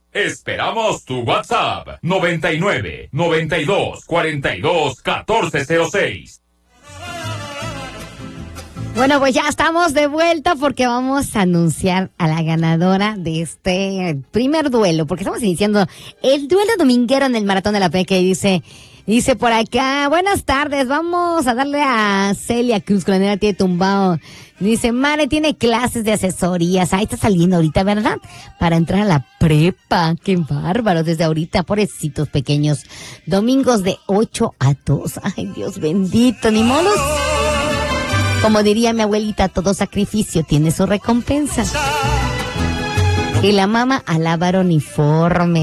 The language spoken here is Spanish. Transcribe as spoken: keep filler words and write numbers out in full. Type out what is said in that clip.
Esperamos tu WhatsApp noventa y nueve, noventa y dos, cuarenta y dos, catorce cero seis. Bueno, pues ya estamos de vuelta porque vamos a anunciar a la ganadora de este primer duelo, porque estamos iniciando el duelo dominguero en el Maratón de la Peque. Y dice, dice por acá, buenas tardes, vamos a darle a Celia Cruz, con la nena tiene tumbado. Dice, Mare tiene clases de asesorías, ahí está saliendo ahorita, ¿verdad? Para entrar a la prepa, qué bárbaro, desde ahorita, pobrecitos pequeños. Domingos de ocho a dos, ay Dios bendito, ni modos. Como diría mi abuelita, todo sacrificio tiene su recompensa. Y la mamá alaba uniforme.